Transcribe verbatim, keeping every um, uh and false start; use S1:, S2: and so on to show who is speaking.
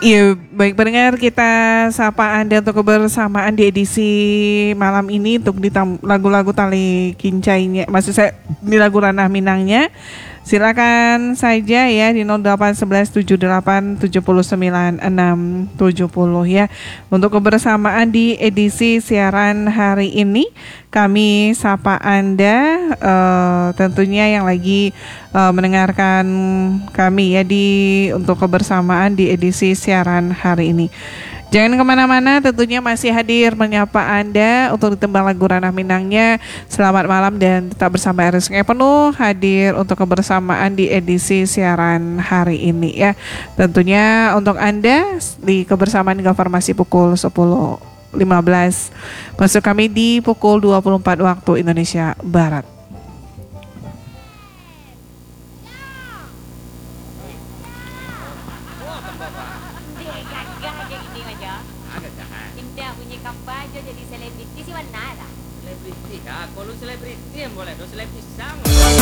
S1: Iya, baik pendengar, kita sapa Anda untuk kebersamaan di edisi malam ini untuk di tam- lagu-lagu tali kincainya, maksud saya di lagu Ranah Minangnya. Silakan saja ya di nol delapan satu satu tujuh delapan tujuh sembilan enam tujuh nol ya. Untuk kebersamaan di edisi siaran hari ini, kami sapa Anda uh, tentunya yang lagi uh, mendengarkan kami ya di untuk kebersamaan di edisi siaran hari ini. Jangan kemana-mana, tentunya masih hadir menyapa Anda untuk ditembang lagu Ranah Minangnya. Selamat malam dan tetap bersama R S K Penuh hadir untuk kebersamaan di edisi siaran hari ini ya. Tentunya untuk Anda di kebersamaan informasi pukul sepuluh lima belas. Masuk kami di pukul dua puluh empat waktu Indonesia Barat.
S2: Selebriti, ah, kalau selebriti yang boleh, do selebriti sama.